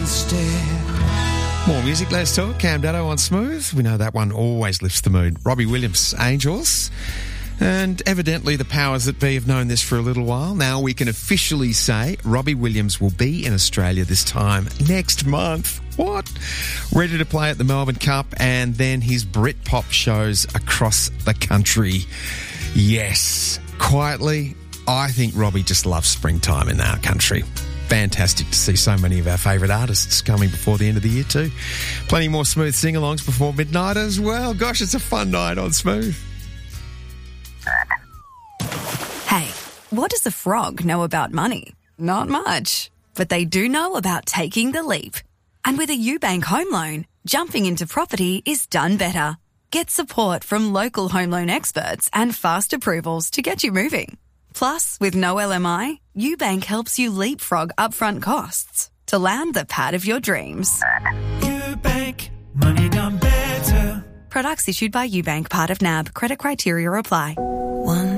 instead. More music, less talk. Cam Dado on Smooth. We know that one always lifts the mood. Robbie Williams, Angels. And evidently the powers that be have known this for a little while. Now we can officially say Robbie Williams will be in Australia this time next month. What? Ready to play at the Melbourne Cup and then his Britpop shows across the country. Yes. Quietly, I think Robbie just loves springtime in our country. Fantastic to see so many of our favourite artists coming before the end of the year too. Plenty more Smooth sing-alongs before midnight as well. Gosh, it's a fun night on Smooth. Hey, what does a frog know about money? Not much. But they do know about taking the leap. And with a UBank home loan, jumping into property is done better. Get support from local home loan experts and fast approvals to get you moving. Plus, with no LMI, UBank helps you leapfrog upfront costs to land the pad of your dreams. UBank, money done better. Products issued by UBank, part of NAB. Credit criteria apply.